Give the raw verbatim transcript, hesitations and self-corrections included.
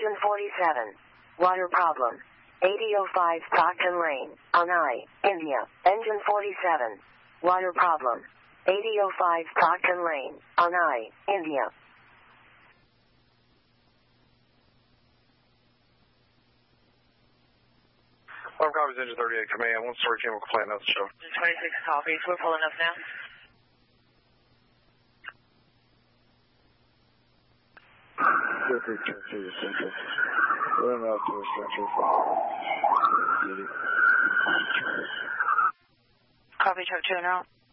Engine forty-seven. Water problem. eighty oh five Stockton Lane, Anai, India. Engine forty-seven. Water problem. eighty oh five Stockton Lane, Anai, India. One copies, Engine thirty-eight Command. One story chemical plant, that's the show. twenty-six copies. We're pulling up now. Circuit transfer to Central. Run out to Central. Get it. Copy, truck two and out.